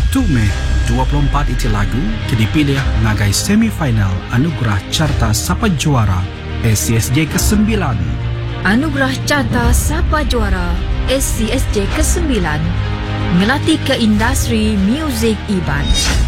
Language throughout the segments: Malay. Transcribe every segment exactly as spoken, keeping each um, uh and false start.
satu Mei dua puluh empat itu lagu dipilih ngagai semifinal Anugerah Carta Sapa Juara S C S J kesembilan. Anugerah Carta Sapa Juara S C S J kesembilan ngelatih ke industri muzik Iban.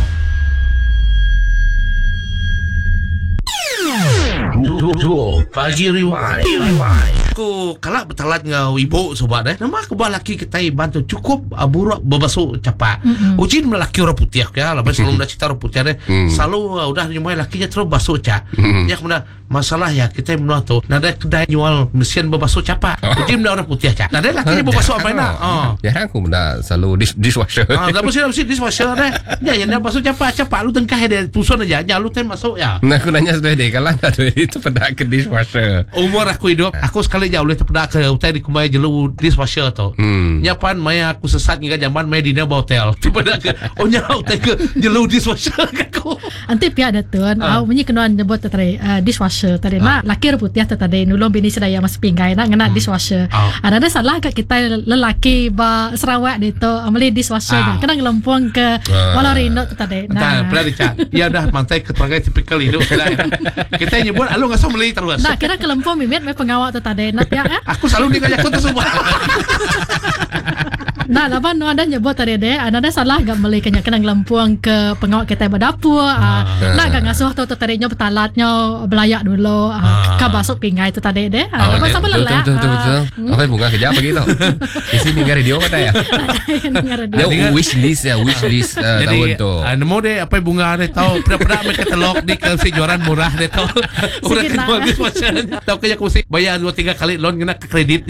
Duo pagi rewind. Aku kalak bertalat ngau ibu sobat eh. Nama aku balaki kita bantu cukup aburuk berbasuh capat. Mm-hmm. Ujin melaki orang putih ya. Lepas selalu nak cerita orang putih deh. Mm. Selalu uh, udah nyumai lakinya terus basuh cap. Mm. Ya kemudian masalah ya kita menua tu. Nada kedai jual mesin berbasuh capat. Ujin menua orang putih cap. Nada lakinya berbasuh apa nak? Oh. Ya aku menua selalu dish, dishwasher. Ah, dah mesti mesti dishwasher deh. Ya yang nak basuh capat capat lu tengkah dia tusun aja. Jangan lu tem masuk ya. Nah aku nanya sudah deh kalau ada itu pada ke dishwasher. Umur aku hidup, aku sekali jauh boleh terpedak ke hotel di kumai jelu dishwasher tu. Hmm. Nyapan maya aku sesat ngga zaman mai di nama hotel. Terpedak ke oh nya hotel ke jelu dishwasher aku. Ante pia ada tuan, au bunyi kenuan nyebut tadi dishwasher tadi mak laki putih tadi nulung bini sedaya mas pinggai nak ngena dishwasher. Ada ada salah kat kita lelaki ba Sarawak itu amali dishwasher dah. Kena ngelempung ke walau rindo tadi. Nah, pernah dicak. Ya dah mantai keterangan tipikal hidup kita nyebut alu ngasih beli terus. Nah, kira kelempung mimit mai pengawal tu tadi. Nak ya. Aku selalu nikah aku tu semua. Nah, laban nu ada nyebut tadi deh, ada salah gak beli kena kena ngelempuang ke pengawal kita berdapur. Ah, nah gak ngasuh tu tadinya betalatnya belayak dulu. Ah, ka basuk pingai tu tadi deh. Ah, lepas apa lelah. Betul betul betul. Apa bunga kerja begitu. Di sini dengar radio kata ya. Dia wish list ya, wish list tahun tu. Jadi, nemu deh apa bunga deh tahu pernah-pernah mereka telok di kejuaran murah deh tahu. Udah kedua dishwasher. Tahu kayak aku sih bayar dua tiga kali loan kena ke kredit.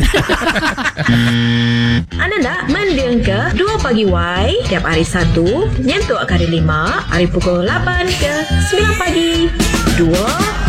Anda nak mendeng ke Dua Pagi Y tiap hari Sabtu nyentuk hari lima, hari pukul lapan ke sembilan pagi. Dua